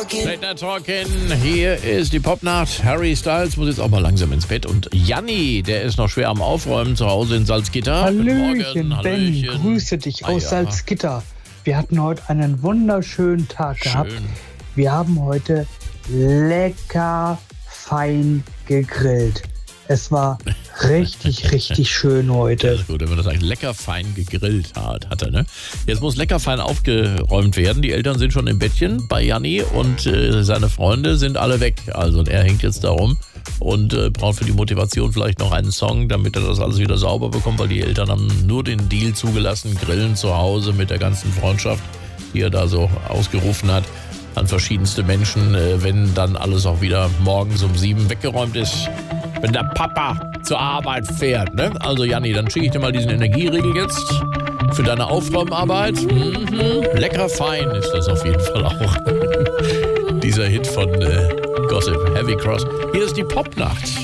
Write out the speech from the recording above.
Late Night Talking, hier ist die Popnacht. Harry Styles muss jetzt auch mal langsam ins Bett. Und Janni, der ist noch schwer am Aufräumen zu Hause in Salzgitter. Hallöchen, Morgen. Ben, grüße dich aus Salzgitter. Wir hatten heute einen wunderschönen Tag gehabt. Wir haben heute lecker fein gegrillt. Es war richtig, richtig schön heute. Das ist gut, wenn man das eigentlich lecker fein gegrillt hatte, ne? Jetzt muss lecker fein aufgeräumt werden. Die Eltern sind schon im Bettchen bei Janni und seine Freunde sind alle weg. Also er hängt jetzt da rum und braucht für die Motivation vielleicht noch einen Song, damit er das alles wieder sauber bekommt, weil die Eltern haben nur den Deal zugelassen, grillen zu Hause mit der ganzen Freundschaft, die er da so ausgerufen hat an verschiedenste Menschen, wenn dann alles auch wieder morgens um 7 weggeräumt ist. Wenn der Papa zur Arbeit fährt, ne? Also Janni, dann schicke ich dir mal diesen Energieriegel jetzt für deine Aufräumarbeit. Lecker fein ist das auf jeden Fall auch. Dieser Hit von Gossip, Heavy Cross. Hier ist die Popnacht.